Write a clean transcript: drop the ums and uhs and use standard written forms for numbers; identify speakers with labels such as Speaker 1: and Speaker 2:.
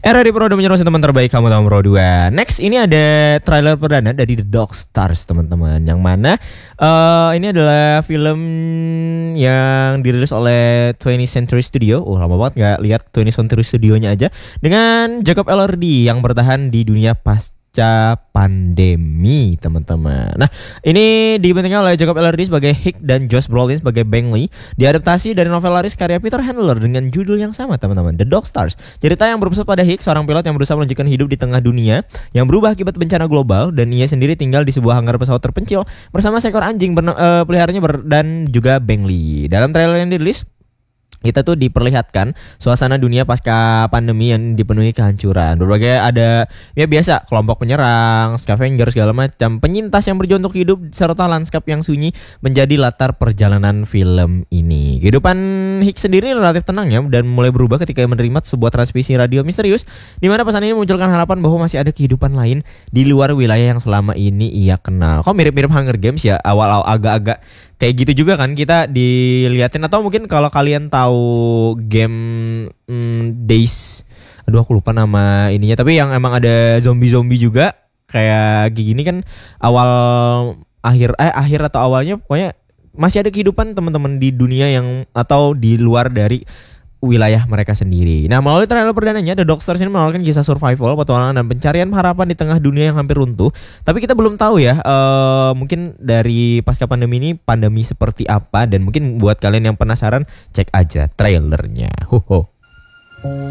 Speaker 1: Era di Pro 2 menyerupai teman terbaik kamu tahun Pro 2. Next ini ada trailer perdana dari The Dog Stars teman-teman. Yang mana ini adalah film yang dirilis oleh 20th Century Studio. Lama banget nggak lihat 20th Century Studionya aja. Dengan Jacob Elordi yang bertahan di dunia pasca pandemi teman-teman. Nah ini dibentukkan oleh Jacob Elordi sebagai Hick dan Josh Brolin sebagai Bingley. Diadaptasi dari novel laris karya Peter Handler dengan judul yang sama teman-teman, The Dog Stars. Cerita yang berpusat pada Hick, seorang pilot yang berusaha melanjutkan hidup di tengah dunia yang berubah akibat bencana global, dan ia sendiri tinggal di sebuah hanggar pesawat terpencil bersama seekor anjing peliharanya dan juga Bingley. Dalam trailer yang dirilis, kita tuh diperlihatkan suasana dunia pasca pandemi yang dipenuhi kehancuran. Berbagai ada ya biasa kelompok penyerang, scavenger segala macam, penyintas yang berjuang untuk hidup serta lanskap yang sunyi menjadi latar perjalanan film ini. Kehidupan Hick sendiri relatif tenang ya, dan mulai berubah ketika ia menerima sebuah transmisi radio misterius di mana pesan ini memunculkan harapan bahwa masih ada kehidupan lain di luar wilayah yang selama ini ia kenal. Kok mirip-mirip Hunger Games ya, awal-awal agak-agak kayak gitu juga kan kita diliatin. Atau mungkin kalau kalian tahu game Days, aduh aku lupa nama ininya, tapi yang emang ada zombie juga kayak gini kan, akhir atau awalnya pokoknya masih ada kehidupan teman-teman di dunia yang atau di luar dari wilayah mereka sendiri. Nah, melalui trailer perdananya, The Dog Stars ini menawarkan kisah survival, petualangan dan pencarian harapan di tengah dunia yang hampir runtuh. Tapi kita belum tahu ya, mungkin dari pasca pandemi ini pandemi seperti apa, dan mungkin buat kalian yang penasaran cek aja trailernya. Ho.